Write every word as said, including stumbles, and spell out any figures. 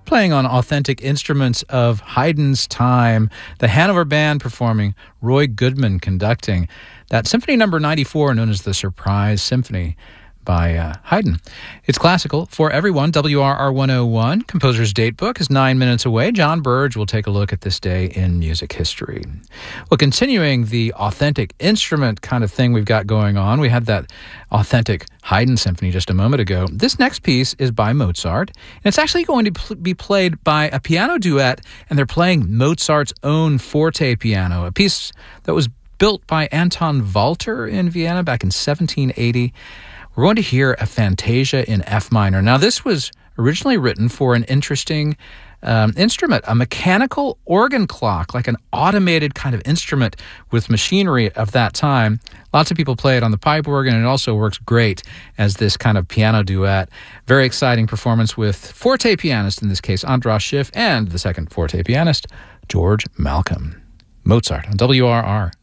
playing on authentic instruments of Haydn's time. The Hanover Band performing, Roy Goodman conducting that Symphony Number ninety-four, known as the Surprise Symphony by uh, Haydn. It's classical for everyone. W R R one oh one, Composer's Date Book, is nine minutes away. John Burge will take a look at this day in music history. Well, continuing the authentic instrument kind of thing we've got going on, we had that authentic Haydn symphony just a moment ago. This next piece is by Mozart, and it's actually going to pl- be played by a piano duet, and they're playing Mozart's own forte piano, a piece that was built by Anton Walter in Vienna back in seventeen eighty. We're going to hear a Fantasia in F minor. Now, this was originally written for an interesting um, instrument, a mechanical organ clock, like an automated kind of instrument with machinery of that time. Lots of people play it on the pipe organ, and it also works great as this kind of piano duet. Very exciting performance with forte pianist, in this case, Andras Schiff, and the second forte pianist, George Malcolm. Mozart on W R R.